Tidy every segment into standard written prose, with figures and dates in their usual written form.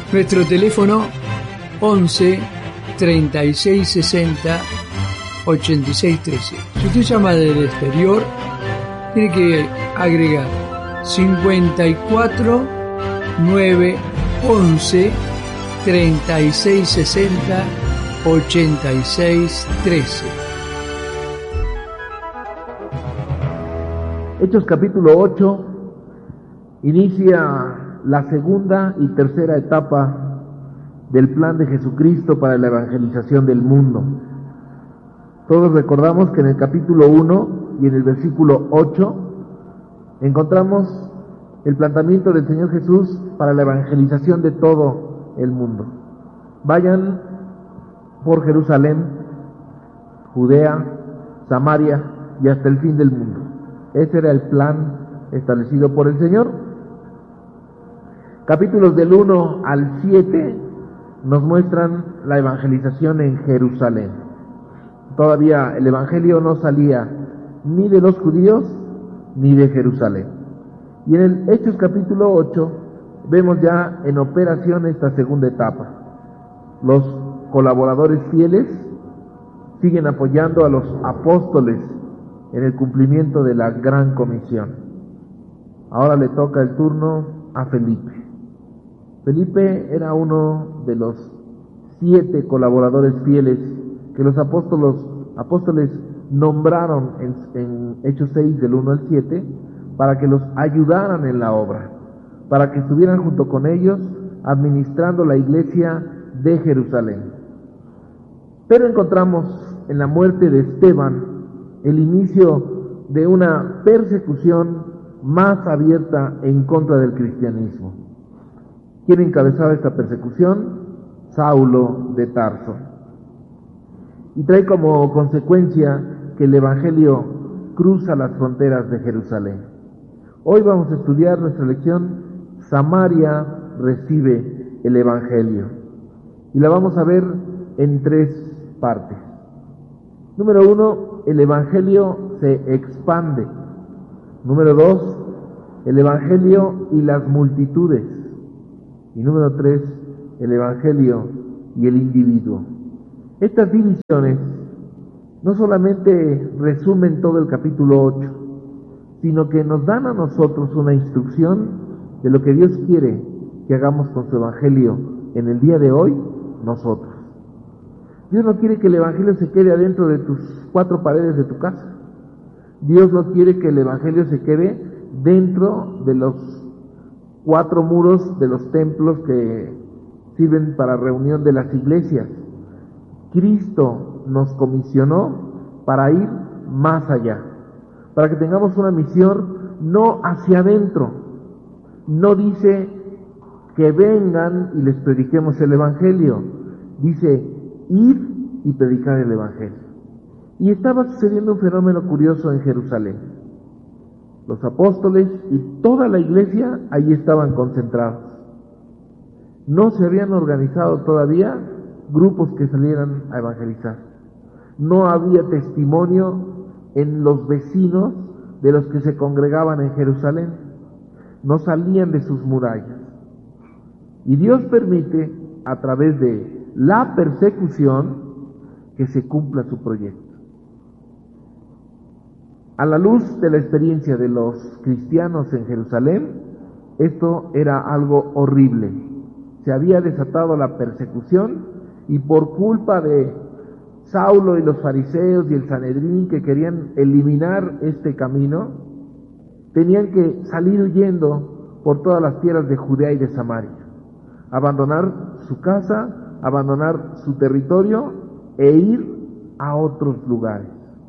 Nuestro teléfono 11 36 60 86 13. Si usted llama del exterior, tiene que agregar 54 9 11 36 60 86 13. Hechos capítulo 8 inicia la segunda y tercera etapa del plan de Jesucristo para la evangelización del mundo. Todos recordamos que en el capítulo 1 y en el versículo 8 encontramos el planteamiento del Señor Jesús para la evangelización de todo el mundo. Vayan por Jerusalén, Judea, Samaria y hasta el fin del mundo. Ese era el plan establecido por el Señor. Capítulos del 1 al 7 nos muestran la evangelización en Jerusalén. Todavía el evangelio no salía ni de los judíos ni de Jerusalén. Y en el Hechos capítulo 8 vemos ya en operación esta segunda etapa. Los colaboradores fieles siguen apoyando a los apóstoles en el cumplimiento de la gran comisión. Ahora le toca el turno a Felipe. Felipe era uno de los 7 colaboradores fieles que los apóstoles nombraron en Hechos 6 del 1 al 7 para que los ayudaran en la obra, para que estuvieran junto con ellos administrando la iglesia de Jerusalén. Pero encontramos en la muerte de Esteban el inicio de una persecución más abierta en contra del cristianismo. ¿Quién encabezaba esta persecución? Saulo de Tarso. Y trae como consecuencia que el evangelio cruza las fronteras de Jerusalén. Hoy vamos a estudiar nuestra lección Samaria recibe el evangelio. Y la vamos a ver en 3 partes. Número 1, el evangelio se expande. Número 2, el evangelio y las multitudes. Y número 3, el evangelio y el individuo. Estas divisiones no solamente resumen todo el capítulo 8, sino que nos dan a nosotros una instrucción de lo que Dios quiere que hagamos con su evangelio en el día de hoy nosotros. Dios no quiere que el evangelio se quede adentro de tus 4 paredes de tu casa. Dios no quiere que el evangelio se quede dentro de los 4 muros de los templos que sirven para reunión de las iglesias. Cristo nos comisionó para ir más allá, para que tengamos una misión no hacia adentro. No dice que vengan y les prediquemos el evangelio, dice ir y predicar el evangelio. Y estaba sucediendo un fenómeno curioso en Jerusalén. Los apóstoles y toda la iglesia allí estaban concentrados. No se habían organizado todavía grupos que salieran a evangelizar. No había testimonio en los vecinos de los que se congregaban en Jerusalén. No salían de sus murallas. Y Dios permite, a través de la persecución, que se cumpla su proyecto. A la luz de la experiencia de los cristianos en Jerusalén, esto era algo horrible. Se había desatado la persecución y por culpa de Saulo y los fariseos y el Sanedrín que querían eliminar este camino, tenían que salir huyendo por todas las tierras de Judea y de Samaria, abandonar su casa, abandonar su territorio e ir a otros lugares.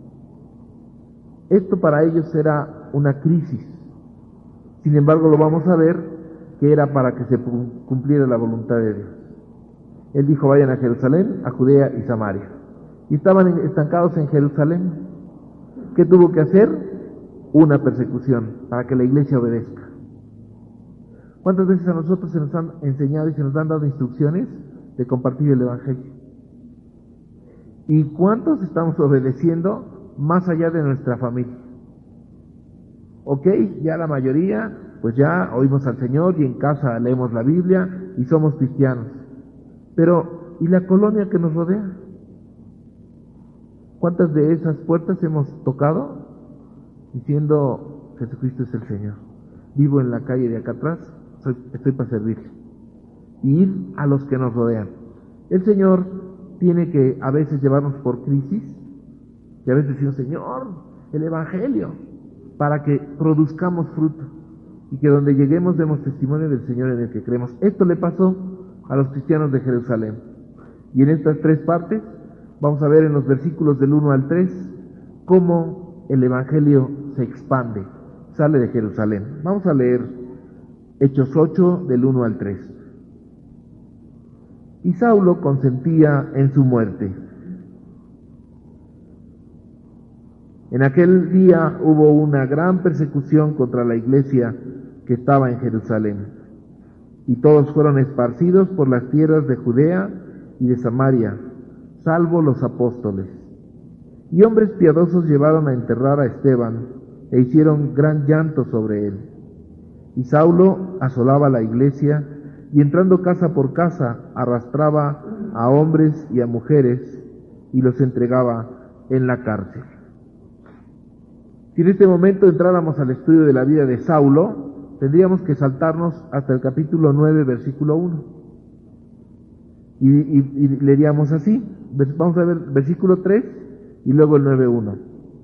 Esto para ellos era una crisis. Sin embargo, lo vamos a ver que era para que se cumpliera la voluntad de Dios. Él dijo, vayan a Jerusalén, a Judea y Samaria. Y estaban estancados en Jerusalén. ¿Qué tuvo que hacer? Una persecución para que la iglesia obedezca. ¿Cuántas veces a nosotros se nos han enseñado y se nos han dado instrucciones de compartir el evangelio? ¿Y cuántos estamos obedeciendo más allá de nuestra familia? Ok, ya la mayoría, pues ya oímos al Señor y en casa leemos la Biblia y somos cristianos. Pero, ¿y la colonia que nos rodea? ¿Cuántas de esas puertas hemos tocado diciendo, Jesucristo es el Señor? Vivo en la calle de acá atrás, estoy para servirle. Y ir a los que nos rodean. El Señor tiene que a veces llevarnos por crisis, y a veces decimos, Señor, el Evangelio, para que produzcamos fruto, y que donde lleguemos demos testimonio del Señor en el que creemos. Esto le pasó a los cristianos de Jerusalén. Y en estas tres partes, vamos a ver en los versículos del 1 al 3, cómo el Evangelio se expande, sale de Jerusalén. Vamos a leer Hechos 8, del 1 al 3. Y Saulo consentía en su muerte. En aquel día hubo una gran persecución contra la iglesia que estaba en Jerusalén, y todos fueron esparcidos por las tierras de Judea y de Samaria, salvo los apóstoles. Y hombres piadosos llevaron a enterrar a Esteban, e hicieron gran llanto sobre él. Y Saulo asolaba la iglesia, y entrando casa por casa, arrastraba a hombres y a mujeres, y los entregaba en la cárcel. Si en este momento entráramos al estudio de la vida de Saulo, tendríamos que saltarnos hasta el capítulo 9, versículo 1. Y leeríamos así, vamos a ver versículo 3 y luego el 9:1.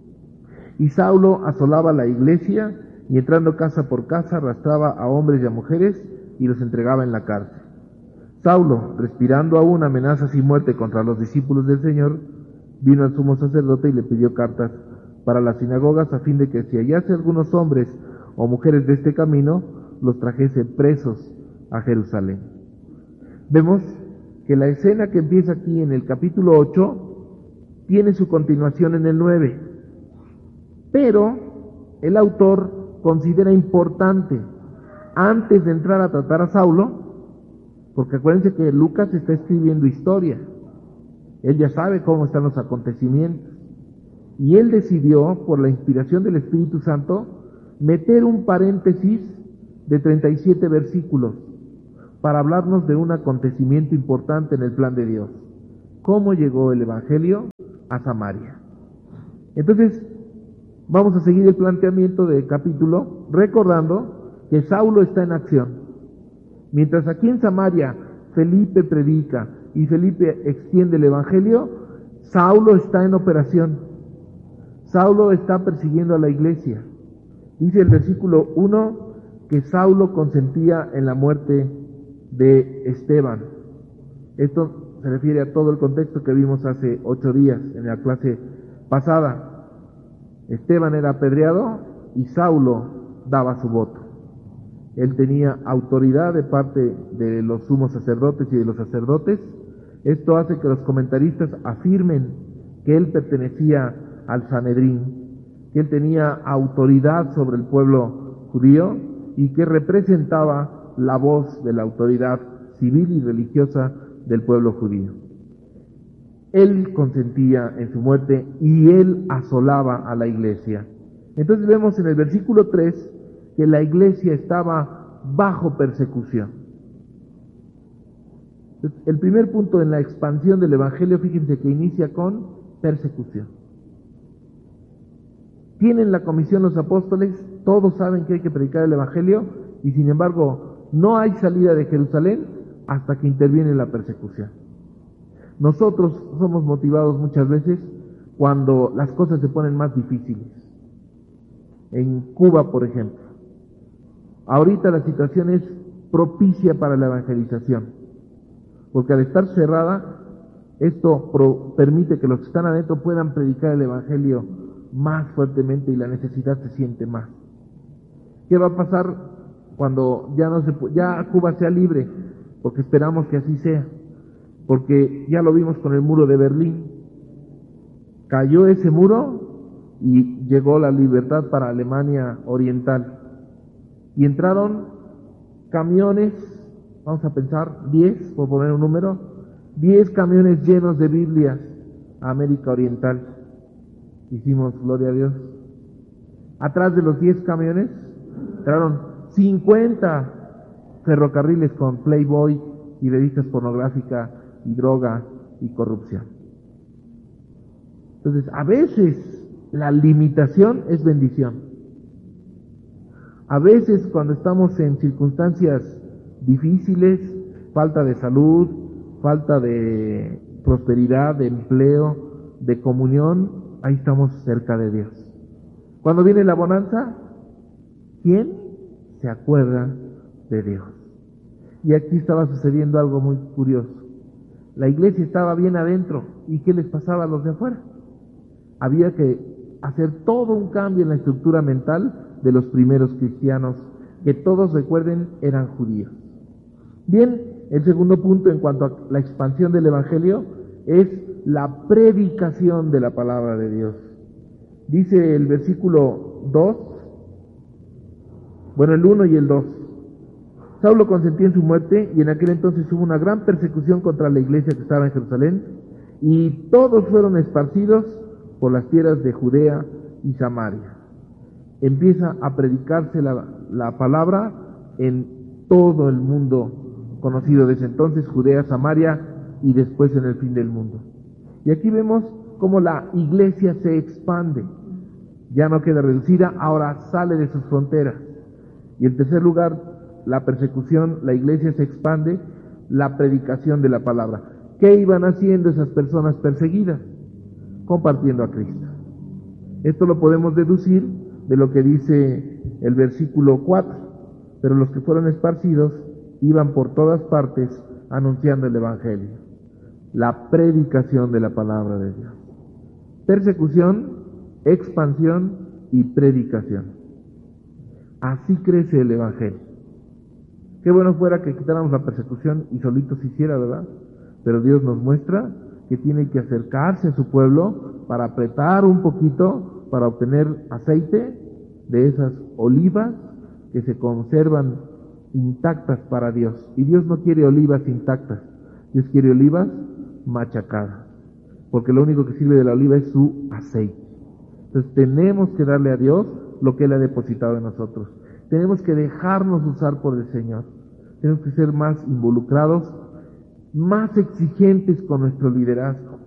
Y Saulo asolaba la iglesia, y entrando casa por casa, arrastraba a hombres y a mujeres, y los entregaba en la cárcel. Saulo, respirando aún amenazas y muerte contra los discípulos del Señor, vino al sumo sacerdote y le pidió cartas para las sinagogas, a fin de que si hallase algunos hombres o mujeres de este camino, los trajese presos a Jerusalén. Vemos que la escena que empieza aquí en el capítulo 8 tiene su continuación en el 9, pero el autor considera importante, antes de entrar a tratar a Saulo, porque acuérdense que Lucas está escribiendo historia, él ya sabe cómo están los acontecimientos, y él decidió, por la inspiración del Espíritu Santo, meter un paréntesis de 37 versículos para hablarnos de un acontecimiento importante en el plan de Dios: cómo llegó el Evangelio a Samaria. Entonces, vamos a seguir el planteamiento del capítulo, recordando que Saulo está en acción. Mientras aquí en Samaria Felipe predica y Felipe extiende el Evangelio, Saulo está en operación. Saulo está persiguiendo a la iglesia. Dice el versículo 1 que Saulo consentía en la muerte de Esteban. Esto se refiere a todo el contexto que vimos hace 8 días en la clase pasada. Esteban era apedreado y Saulo daba su voto. Él tenía autoridad de parte de los sumos sacerdotes y de los sacerdotes. Esto hace que los comentaristas afirmen que él pertenecía al Sanedrín, que él tenía autoridad sobre el pueblo judío y que representaba la voz de la autoridad civil y religiosa del pueblo judío. Él consentía en su muerte y él asolaba a la iglesia. Entonces vemos en el versículo 3 que la iglesia estaba bajo persecución. El primer punto en la expansión del Evangelio, fíjense que inicia con persecución. Tienen la comisión los apóstoles, todos saben que hay que predicar el Evangelio, y sin embargo no hay salida de Jerusalén hasta que interviene la persecución. Nosotros somos motivados muchas veces cuando las cosas se ponen más difíciles. En Cuba, por ejemplo, ahorita la situación es propicia para la evangelización, porque al estar cerrada, esto permite que los que están adentro puedan predicar el Evangelio más fuertemente y la necesidad se siente más. ¿Qué va a pasar cuando ya Cuba sea libre? Porque esperamos que así sea, porque ya lo vimos con el muro de Berlín. Cayó ese muro y llegó la libertad para Alemania Oriental, y entraron camiones, vamos a pensar 10, por poner un número, 10 camiones llenos de Biblias a América Oriental. Hicimos gloria a Dios. Atrás de los 10 camiones entraron 50 ferrocarriles con Playboy y revistas pornográficas y droga y corrupción. Entonces, a veces la limitación es bendición. A veces cuando estamos en circunstancias difíciles, falta de salud, falta de prosperidad, de empleo, de comunión, ahí estamos cerca de Dios. Cuando viene la bonanza, ¿quién se acuerda de Dios? Y aquí estaba sucediendo algo muy curioso. La iglesia estaba bien adentro, ¿y qué les pasaba a los de afuera? Había que hacer todo un cambio en la estructura mental de los primeros cristianos, que todos, recuerden, eran judíos. Bien, el segundo punto en cuanto a la expansión del evangelio es la predicación de la palabra de Dios. Dice el versículo 2, el 1 y el 2. Saulo consentía en su muerte, y en aquel entonces hubo una gran persecución contra la iglesia que estaba en Jerusalén, y todos fueron esparcidos por las tierras de Judea y Samaria. Empieza a predicarse la palabra en todo el mundo conocido desde entonces, Judea, Samaria y después en el fin del mundo. Y aquí vemos cómo la iglesia se expande, ya no queda reducida, ahora sale de sus fronteras. Y en tercer lugar, la persecución, la iglesia se expande, la predicación de la palabra. ¿Qué iban haciendo esas personas perseguidas? Compartiendo a Cristo. Esto lo podemos deducir de lo que dice el versículo 4. Pero los que fueron esparcidos iban por todas partes anunciando el evangelio. La predicación de la palabra de Dios. Persecución, expansión y predicación. Así crece el evangelio. Qué bueno fuera que quitáramos la persecución y solito se hiciera, ¿verdad? Pero Dios nos muestra que tiene que acercarse a su pueblo para apretar un poquito, para obtener aceite de esas olivas que se conservan intactas para Dios. Y Dios no quiere olivas intactas, Dios quiere olivas machacadas, porque lo único que sirve de la oliva es su aceite. Entonces tenemos que darle a Dios lo que Él ha depositado en nosotros. Tenemos que dejarnos usar por el Señor. Tenemos que ser más involucrados, más exigentes con nuestro liderazgo.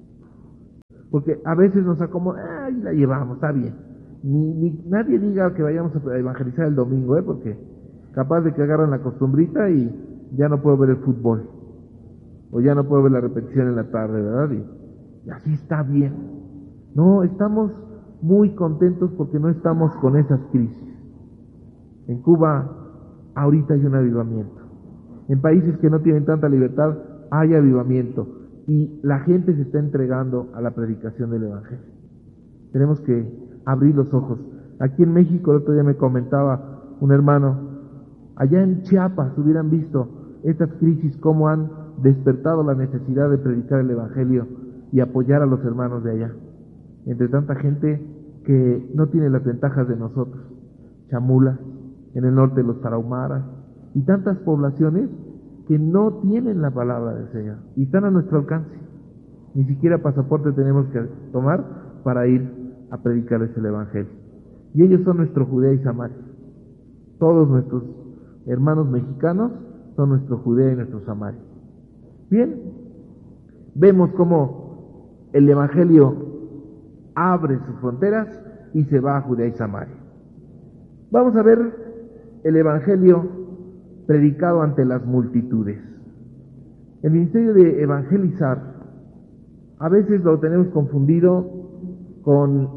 Porque a veces nos acomoda, la llevamos, está bien. Nadie diga que vayamos a evangelizar el domingo, porque capaz de que agarran la costumbrita y ya no puedo ver el fútbol. O ya no puedo ver la repetición en la tarde, ¿verdad? Y así está bien. No, estamos muy contentos porque no estamos con esas crisis. En Cuba ahorita hay un avivamiento. En países que no tienen tanta libertad hay avivamiento. Y la gente se está entregando a la predicación del evangelio. Tenemos que abrir los ojos. Aquí en México, el otro día me comentaba un hermano, allá en Chiapas hubieran visto estas crisis, cómo han despertado la necesidad de predicar el evangelio y apoyar a los hermanos de allá. Entre tanta gente que no tiene las ventajas de nosotros. Chamula, en el norte los tarahumaras, y tantas poblaciones que no tienen la palabra del Señor y están a nuestro alcance. Ni siquiera pasaporte tenemos que tomar para ir a predicarles el evangelio. Y ellos son nuestro Judea y Samaria. Todos nuestros hermanos mexicanos son nuestro Judea y nuestro Samaria. Bien, vemos cómo el evangelio abre sus fronteras y se va a Judea y Samaria. Vamos a ver el evangelio predicado ante las multitudes. El ministerio de evangelizar a veces lo tenemos confundido con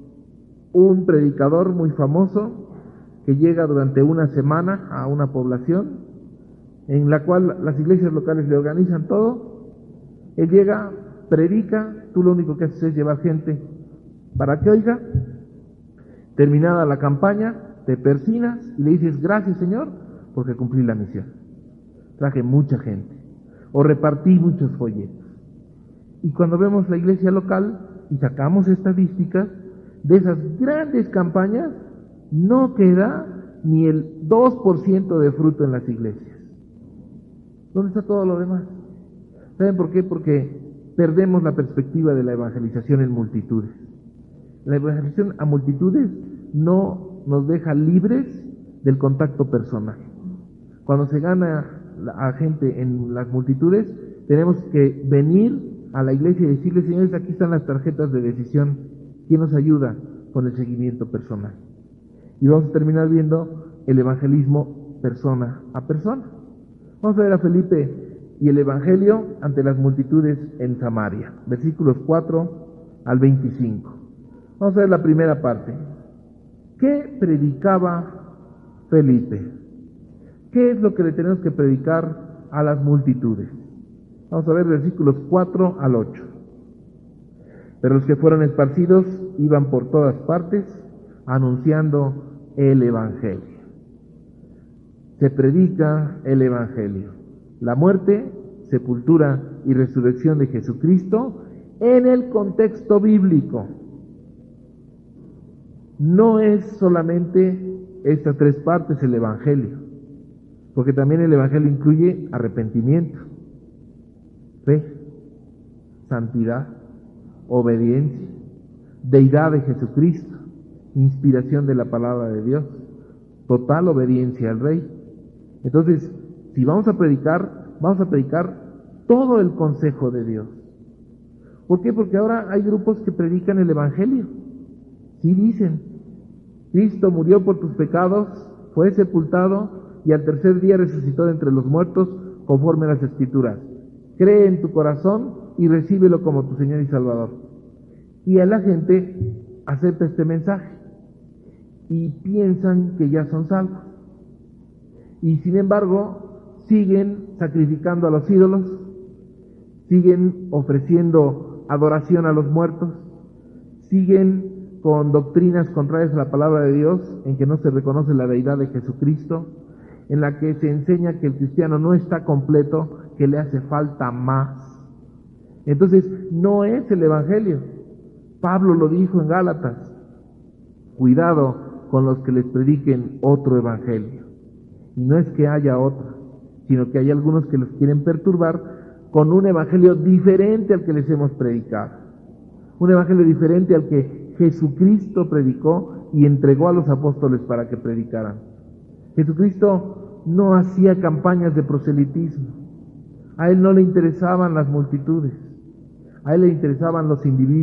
un predicador muy famoso que llega durante una semana a una población en la cual las iglesias locales le organizan todo. Él llega, predica, tú lo único que haces es llevar gente para que oiga. Terminada la campaña, te persinas y le dices: gracias, Señor, porque cumplí la misión. Traje mucha gente, o repartí muchos folletos. Y cuando vemos la iglesia local y sacamos estadísticas de esas grandes campañas, no queda ni el 2% de fruto en las iglesias. ¿Dónde está todo lo demás? ¿Saben por qué? Porque perdemos la perspectiva de la evangelización en multitudes. La evangelización a multitudes no nos deja libres del contacto personal. Cuando se gana a gente en las multitudes, tenemos que venir a la iglesia y decirle: señores, aquí están las tarjetas de decisión, ¿quién nos ayuda con el seguimiento personal? Y vamos a terminar viendo el evangelismo persona a persona. Vamos a ver a Felipe y el evangelio ante las multitudes en Samaria, versículos 4 al 25. Vamos a ver la primera parte. ¿Qué predicaba Felipe? ¿Qué es lo que le tenemos que predicar a las multitudes? Vamos a ver versículos 4 al 8. Pero los que fueron esparcidos iban por todas partes anunciando el evangelio. Se predica el evangelio. La muerte, sepultura y resurrección de Jesucristo en el contexto bíblico. No es solamente estas tres partes el evangelio, porque también el evangelio incluye arrepentimiento, fe, santidad, obediencia, deidad de Jesucristo, inspiración de la palabra de Dios, total obediencia al Rey. Entonces, si vamos a predicar todo el consejo de Dios. ¿Por qué? Porque ahora hay grupos que predican el evangelio. Sí dicen: Cristo murió por tus pecados, fue sepultado y al tercer día resucitó de entre los muertos conforme a las Escrituras. Cree en tu corazón y recíbelo como tu Señor y Salvador. Y a la gente acepta este mensaje y piensan que ya son salvos. Y sin embargo, siguen sacrificando a los ídolos, siguen ofreciendo adoración a los muertos, siguen con doctrinas contrarias a la palabra de Dios, en que no se reconoce la deidad de Jesucristo, en la que se enseña que el cristiano no está completo, que le hace falta más. Entonces, no es el evangelio. Pablo lo dijo en Gálatas: cuidado con los que les prediquen otro evangelio. Y no es que haya otro, sino que hay algunos que los quieren perturbar con un evangelio diferente al que les hemos predicado. Un evangelio diferente al que Jesucristo predicó y entregó a los apóstoles para que predicaran. Jesucristo no hacía campañas de proselitismo. A él no le interesaban las multitudes. A él le interesaban los individuos.